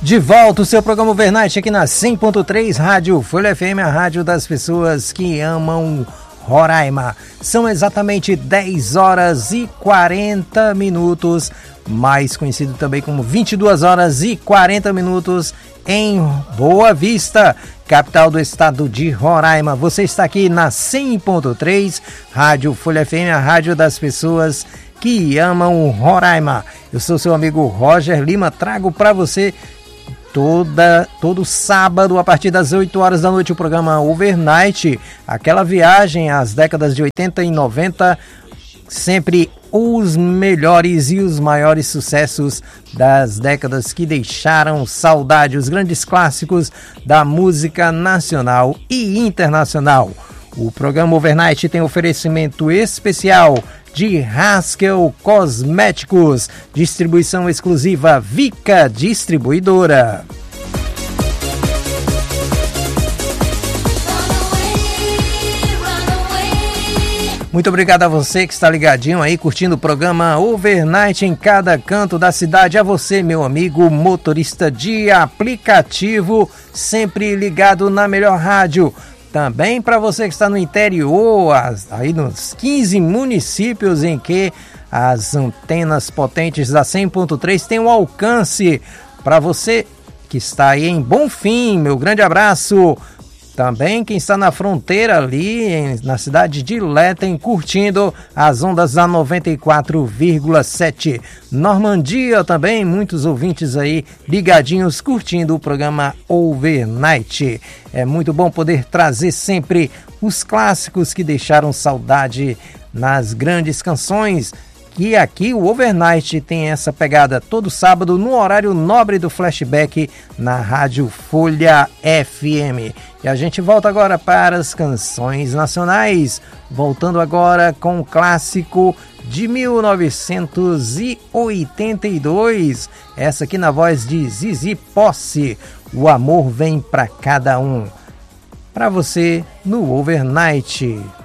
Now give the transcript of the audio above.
De volta o seu programa Overnight aqui na 100.3 Rádio Folha FM, a rádio das pessoas que amam Roraima. São exatamente 10 horas e 40 minutos, mais conhecido também como 22 horas e 40 minutos em Boa Vista, capital do estado de Roraima. Você está aqui na 100.3 Rádio Folha FM, a rádio das pessoas que amam Roraima. Eu sou seu amigo Roger Lima, trago para você todo sábado, a partir das 8 horas da noite, o programa Overnight, aquela viagem às décadas de 80 e 90, sempre os melhores e os maiores sucessos das décadas que deixaram saudade, os grandes clássicos da música nacional e internacional. O programa Overnight tem oferecimento especial de Haskell Cosméticos, distribuição exclusiva Vica Distribuidora. Muito obrigado a você que está ligadinho aí, curtindo o programa Overnight em cada canto da cidade. A você, meu amigo motorista de aplicativo, sempre ligado na melhor rádio. Também para você que está no interior, aí nos 15 municípios em que as antenas potentes da 100.3 têm um alcance. Para você que está aí em Bonfim, meu grande abraço. Também quem está na fronteira ali, na cidade de Letem, curtindo as ondas da 94,7. Normandia também, muitos ouvintes aí ligadinhos, curtindo o programa Overnight. É muito bom poder trazer sempre os clássicos que deixaram saudade nas grandes canções. E aqui o Overnight tem essa pegada todo sábado no horário nobre do flashback na Rádio Folha FM. E a gente volta agora para as canções nacionais, voltando agora com o clássico de 1982, essa aqui na voz de Zizi Posse, O Amor Vem Pra Cada Um. Para você no Overnight.